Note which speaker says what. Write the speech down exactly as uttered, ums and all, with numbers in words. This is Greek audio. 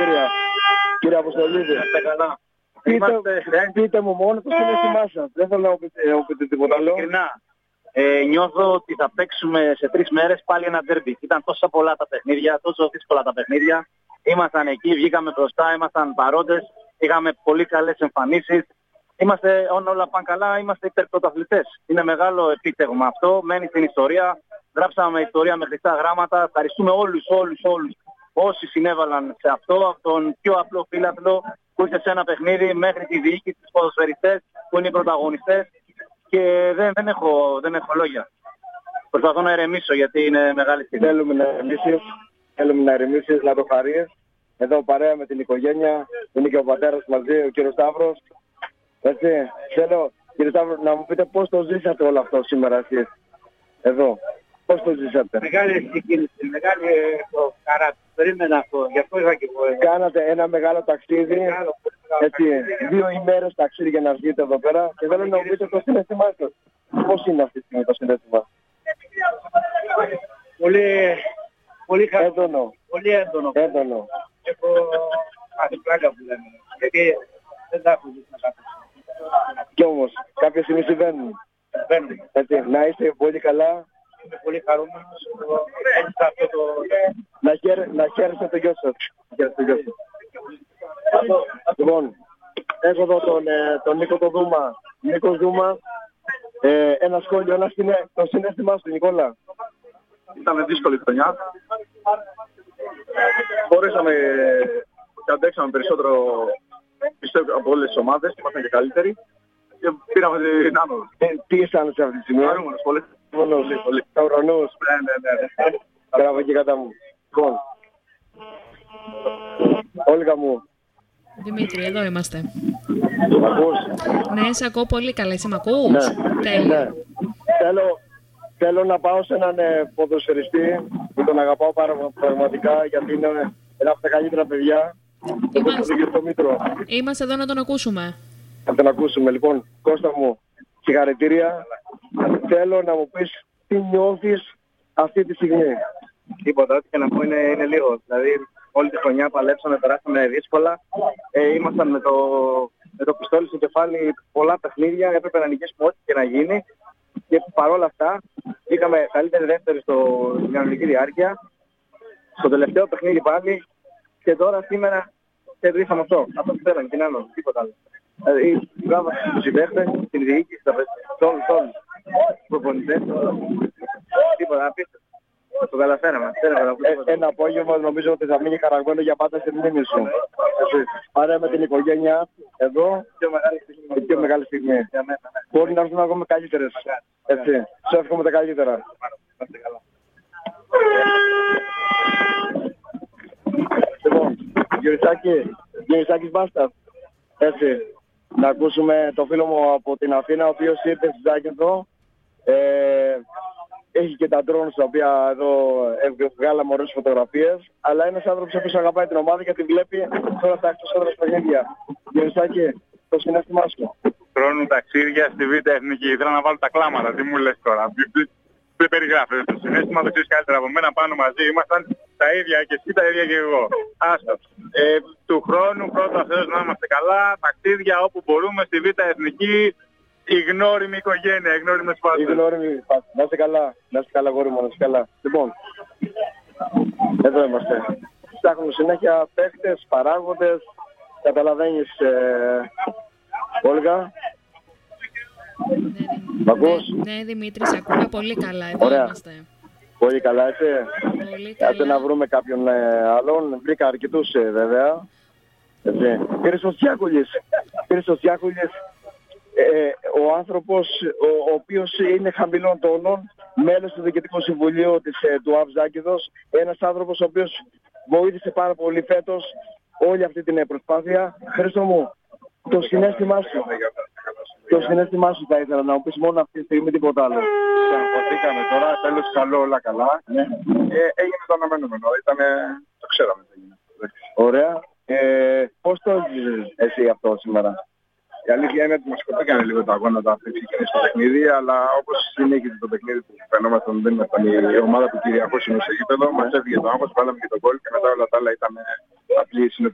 Speaker 1: συγχαρητήρια. Κύριε Αποστολίδη. Πείτε, πείτε μου μόνο το συναίσθημά σας. Δεν θέλω να μου πείτε, να μου πείτε τίποτα άλλο.
Speaker 2: Ειλικρινά, ε, νιώθω ότι θα παίξουμε σε τρεις μέρες πάλι ένα ντέρμπι. Ήταν τόσο πολλά τα παιχνίδια, τόσο δύσκολα τα παιχνίδια. Ήμασταν εκεί, βγήκαμε μπροστά, ήμασταν παρόντες, είχαμε πολύ καλές εμφανίσεις. Είμαστε, αν όλα πάνε καλά, είμαστε υπερπρωταθλητές. Είναι μεγάλο επίτευγμα αυτό, μένει στην ιστορία. Γράψαμε ιστορία με χρυσά γράμματα. Ευχαριστούμε όλους, όλους, όλους όσοι συνέβαλαν σε αυτό, από τον πιο απλό φίλαθλο που ήρθε σε ένα παιχνίδι μέχρι τη διοίκηση, τους ποδοσφαιριστές που είναι οι πρωταγωνιστές. Και δεν, δεν, έχω, δεν έχω λόγια. Προσπαθώ να ηρεμήσω γιατί είναι μεγάλη στιγμή.
Speaker 1: Θέλουμε να ηρεμήσεις, θέλουμε να ηρεμήσεις, να το χαρείς. Εδώ παρέα με την οικογένεια, είναι και ο πατέρας μαζί, ο κύριος Σταύρος. Έτσι, θέλω κύριε Σταύρο να μου πείτε πώς το ζήσατε όλο αυτό σήμερα εσείς. Εδώ, πώς το ζήσατε.
Speaker 2: Μεγάλη συγκίνηση, μεγάλη χαρά. Περίμενα αυτό, γι' αυτό είχα και εγώ.
Speaker 1: Κάνατε ένα μεγάλο ταξίδι, μεγάλο, έτσι, δύο ημέρες ταξίδι για να βγείτε εδώ πέρα και θέλω να μου πείτε το συναίσθημά σας. Πώς είναι αυτή τη στιγμή το συναίσθημα.
Speaker 2: Πολύ, πολύ χαρά.
Speaker 1: Έντονο.
Speaker 2: Πολύ έντονο.
Speaker 1: Έντονο.
Speaker 2: Έχω αντιπλάκα που λέμε, γιατί δεν τα έχω ζήσει να κάνω.
Speaker 1: Κι όμως, κάποια στιγμή συμβαίνουν. Έτσι, να είστε πολύ καλά.
Speaker 2: Είμαι πολύ χαρούμενος. Αυτό το...
Speaker 1: Να, χαίρε, να χαίρεστε το γιο σας. Το γιο σας. Λοιπόν, έχω εδώ τον, ε, τον Νίκο το Δούμα. Νίκο Δούμα, ε, ένα σχόλιο, ένα συνέ, το συναίσθημά σου, Νικόλα.
Speaker 3: Ήταν δύσκολη χρονιά. Μπορέσαμε και αντέξαμε περισσότερο, πιστεύω, από όλες τις ομάδες. Ήμασταν και καλύτεροι. Και πήραμε την άνοδο.
Speaker 1: Ε, τι αισθάνεσαι αυτή τη στιγμή.
Speaker 3: Χαρούμενος, πολύ.
Speaker 1: Πολύ, πολύ. Τα ουρανούς.
Speaker 3: Ναι, ναι, ναι.
Speaker 1: Μπράβο και κατά μου. Λοιπόν. Όλγα μου.
Speaker 4: Δημήτρη, εδώ είμαστε.
Speaker 1: Μ' ακούς?
Speaker 4: Ναι, σε ακούω πολύ καλά. Εσύ μ' ακούς?
Speaker 1: Ναι.
Speaker 4: Τέλεια.
Speaker 1: Ναι. Θέλω, θέλω να πάω σε έναν ε, ποδοσφαιριστή που τον αγαπάω πάρα, πραγματικά γιατί είναι ένα από τα καλύτερα παιδιά.
Speaker 4: Είμαστε,
Speaker 1: το Μήτρο.
Speaker 4: είμαστε εδώ να τον ακούσουμε.
Speaker 1: Να τον ακούσουμε. Λοιπόν, Κώστα μου, συγχαρητήρια. Θέλω να μου πεις τι νιώθεις αυτή τη στιγμή.
Speaker 2: Τίποτα, ό,τι και να πω είναι, είναι λίγο. Δηλαδή, όλη τη χρονιά παλέψαμε, περάσαμε δύσκολα. Ε, ήμασταν με το, με το πιστόλι στο κεφάλι πολλά παιχνίδια, έπρεπε να νικήσουμε ό,τι και να γίνει. Και παρόλα αυτά, είχαμε καλύτερη δεύτερη στο, στην κανονική διάρκεια. Στο τελευταίο παιχνίδι πάλι. Και τώρα σήμερα κερδίσαμε αυτό. Αυτό που θέλαμε, την άλλο, τίποτα άλλο. Δηλαδή, μπράβο στους συμπαίχτες, στην διοίκηση, σε όλους, όλους. Προπονητές, τίποτα, απίστευτο. Το καταφέραμε.
Speaker 1: Ε, ένα απόγευμα νομίζω ότι θα μείνει χαραγμένο για πάντα στη μνήμη σου. Άρα με την οικογένεια εδώ,
Speaker 2: πιο μεγάλη στιγμή.
Speaker 1: Η πιο μεγάλη στιγμή. Μπορεί να έρθουν ακόμα καλύτερες. Έτσι. Σου εύχομαι τα καλύτερα. Λοιπόν, Γεωργάκη, Γεωργάκης Μπάστας. Έτσι. Να ακούσουμε το φίλο μου από την Αθήνα, ο οποίος ήρθε στη Ζάκυνθο. Ε, έχει και τα ντρόν στα οποία εδώ βγάλαμε ωραίες φωτογραφίες. Αλλά είναι ένας άνθρωπος που αγαπάει την ομάδα γιατί βλέπει τώρα τα εξωσόδρας παιχνίδια. Γεωργάκη, το συναίσθημά σου.
Speaker 3: Χρόνου ταξίδια στη Β' Εθνική. Ήθελα να βάλω τα κλάματα. Τι μου λες τώρα. Δεν περιγράφεται. Το συναίσθημα το ξέρεις καλύτερα από μένα, πάνω μαζί. Ήμασταν τα ίδια και εσύ τα ίδια και εγώ. Άστο. Ε, του χρόνου πρώτα Θεός να είμαστε καλά. Ταξίδια όπου μπορούμε στη Β' Εθνική. Η γνώριμη οικογένεια, η γνώριμη σπάση.
Speaker 1: Η γνώριμη σπάση. Να είστε καλά. Να είστε καλά, γόρι μου, να είστε καλά. Λοιπόν, εδώ είμαστε. Ψάχνουμε συνέχεια παίχτες, παράγοντες. Καταλαβαίνεις, ε, Όλγα. Μ' ακούς?
Speaker 4: Ναι, ναι, Δημήτρη, σε ακούω πολύ καλά. Εδώ
Speaker 1: Ωραία.
Speaker 4: είμαστε.
Speaker 1: Πολύ καλά, έτσι.
Speaker 4: Πολύ
Speaker 1: Κάτσε
Speaker 4: καλά.
Speaker 1: να βρούμε κάποιον ε, άλλον. Βρήκα αρκετούς ε, βέβαια. Έτσι. Κύριος Διάκουλης. Κύριος Διάκουλης, ε, ο άνθρωπος ο, ο οποίος είναι χαμηλών τόνων, μέλος του Διοικητικού Συμβουλίου της, ε, του ΑΒ Ζάκυνθος. Ένας άνθρωπος ο οποίος βοήθησε πάρα πολύ φέτος όλη αυτή την ε, προσπάθεια. Χρήστο μου, το συναίσθημά σου. Το συναίσθημά σου θα ήθελα να μου πεις μόνο αυτή τη στιγμή, τίποτα άλλο.
Speaker 3: Ξαναπαθήκαμε τώρα, τέλος καλό, όλα καλά.
Speaker 1: Ναι.
Speaker 3: Ε, έγινε το αναμενόμενο, ήτανε, το ξέραμε τι έγινε.
Speaker 1: Ωραία. Ε, πώς το ζεις εσύ αυτό σήμερα?
Speaker 3: Η αλήθεια είναι ότι μας σκοτήκανε λίγο τα αγώνα πριν ξεκινήσει το παιχνίδι, αλλά όπως συνέχιζε το παιχνίδι που φαινόμασταν, δεν ήμασταν η ομάδα του Κυριακού στο γήπεδο, μας έφυγε το άγχος, βάλαμε και τον γκολ και μετά όλα τα άλλα ήταν απλή συνοπτική.